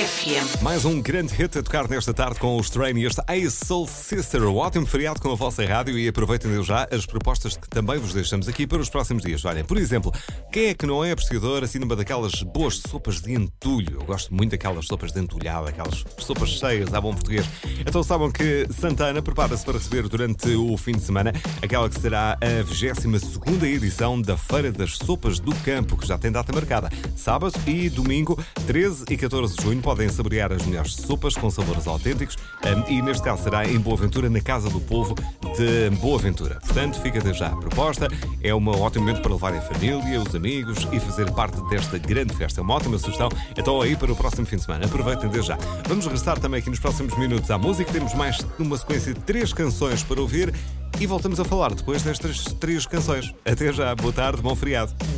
FM. Mais um grande hit a tocar nesta tarde com os Train e este Hey Soul Sister. Um ótimo feriado com a vossa rádio e aproveitem desde já as propostas que também vos deixamos aqui para os próximos dias. Olhem, por exemplo, quem é que não é apreciador assim numa daquelas boas sopas de entulho? Eu gosto muito daquelas sopas de entulhado, aquelas sopas cheias, a bom português. Então saibam que Santana prepara-se para receber durante o fim de semana aquela que será a 22ª edição da Feira das Sopas do Campo, que já tem data marcada. Sábado e domingo, 13 e 14 de junho, podem saborear as melhores sopas com sabores autênticos e neste caso será em Boa Ventura, na Casa do Povo de Boa Ventura. Portanto, fica desde já a proposta. É um ótimo momento para levarem a família, os amigos e fazer parte desta grande festa. É uma ótima sugestão. Então aí para o próximo fim de semana. Aproveitem desde já. Vamos regressar também aqui nos próximos minutos à música. Temos mais uma sequência de 3 canções para ouvir e voltamos a falar depois destas 3 canções. Até já. Boa tarde, bom feriado.